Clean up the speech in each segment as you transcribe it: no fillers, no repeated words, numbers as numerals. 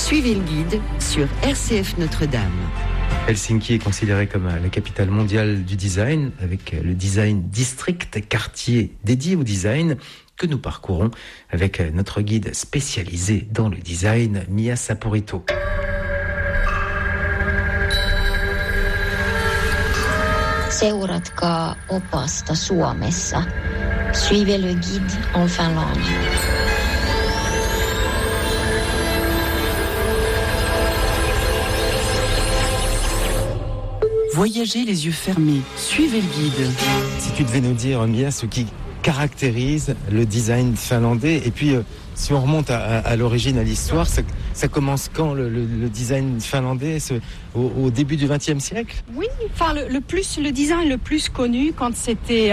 Suivez le guide sur RCF Notre-Dame. Helsinki est considérée comme la capitale mondiale du design, avec le Design District, quartier dédié au design, que nous parcourons avec notre guide spécialisé dans le design, Mia Saporito. Seuratkaa opasta Suomessa. Suivez le guide en Finlande. Voyagez les yeux fermés, suivez le guide. Si tu devais nous dire, Mia, ce qui caractérise le design finlandais, et puis si on remonte à l'origine, à l'histoire, ça commence quand le design finlandais, au début du XXe siècle? Oui, enfin le design le plus connu quand c'était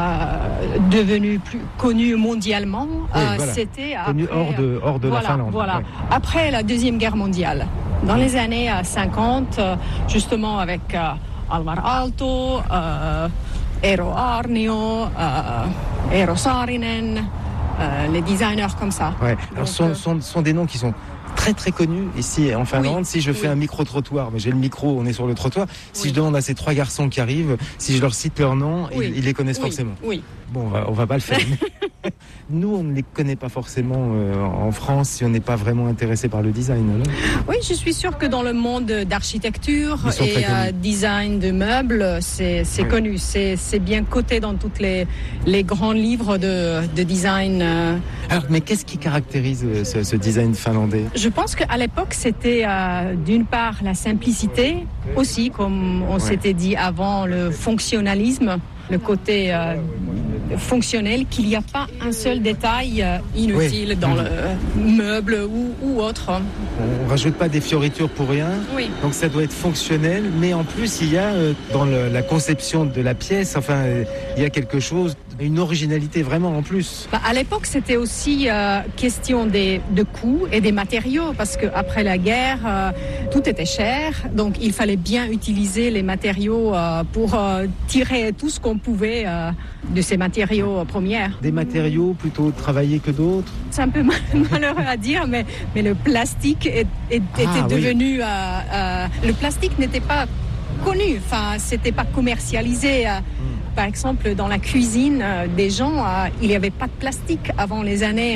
devenu plus connu mondialement, voilà. c'était connu hors de la Finlande. Voilà, ouais. Après la Deuxième Guerre mondiale. Dans les années 50, justement avec Alvar Aalto, Eero Aarnio, Eero Saarinen, les designers comme ça. Ouais. Alors sont des noms qui sont très très connus ici en Finlande. Oui, si je fais un micro-trottoir, mais j'ai le micro, on est sur le trottoir, si je demande à ces trois garçons qui arrivent, si je leur cite leur nom, ils les connaissent forcément. Oui. Bon, on va pas le faire. Nous, on ne les connaît pas forcément en France si on n'est pas vraiment intéressé par le design. Alors. Oui, je suis sûre que dans le monde d'architecture et design de meubles, c'est connu. C'est bien coté dans tous les grands livres de design. Alors, mais qu'est-ce qui caractérise ce design finlandais? Je pense qu'à l'époque, c'était d'une part la simplicité, aussi, comme on s'était dit avant, le fonctionnalisme, le côté fonctionnel, qu'il n'y a pas un seul détail inutile dans le meuble ou autre. On ne rajoute pas des fioritures pour rien, donc ça doit être fonctionnel, mais en plus il y a dans la conception de la pièce, il y a quelque chose, une originalité vraiment en plus. À l'époque, c'était aussi question de coûts et des matériaux, parce qu'après la guerre, tout était cher, donc il fallait bien utiliser les matériaux pour tirer tout ce qu'on pouvait de ces matériaux premiers. Des matériaux plutôt travaillés que d'autres? C'est un peu malheureux à dire, mais le plastique était devenu... le plastique n'était pas connu, c'était pas commercialisé. Par exemple, dans la cuisine des gens, il n'y avait pas de plastique avant les années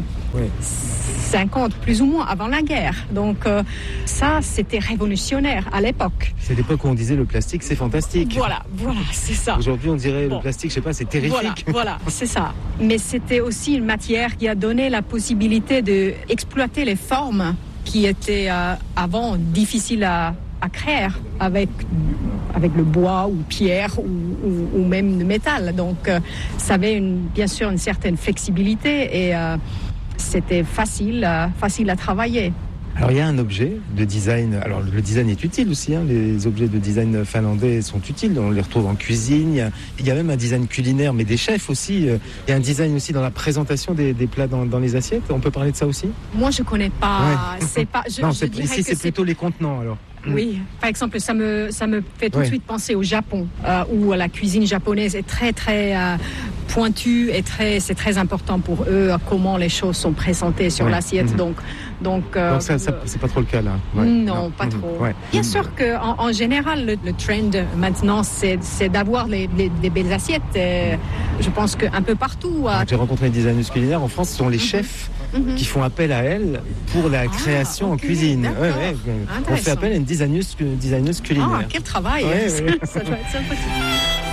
50, plus ou moins, avant la guerre. Donc ça, c'était révolutionnaire à l'époque. C'est l'époque où on disait le plastique, c'est fantastique. Voilà, c'est ça. Aujourd'hui, on dirait le plastique, je sais pas, c'est terrifique. Voilà, c'est ça. Mais c'était aussi une matière qui a donné la possibilité d'exploiter les formes qui étaient avant difficiles à créer avec le bois ou pierre ou même le métal. Donc ça avait bien sûr une certaine flexibilité et c'était facile à travailler. Alors il y a un objet de design, alors le design est utile aussi, les objets de design finlandais sont utiles, on les retrouve en cuisine, il y a même un design culinaire, mais des chefs aussi, il y a un design aussi dans la présentation des plats dans les assiettes, on peut parler de ça aussi? Moi je connais pas, c'est pas... Ici c'est plutôt les contenants alors. Oui, par exemple, ça me fait tout de suite penser au Japon, où la cuisine japonaise est très très pointue et c'est très important pour eux comment les choses sont présentées sur l'assiette. Donc ça c'est pas trop le cas là. Non, pas trop. Bien sûr que en général le trend maintenant c'est d'avoir des belles assiettes. Je pense qu'un peu partout. J'ai rencontré des designers culinaires en France, ce sont les chefs qui font appel à elle pour la création en cuisine. On fait appel à une designeuse culinaire. Quel travail. Ça doit être sympathique.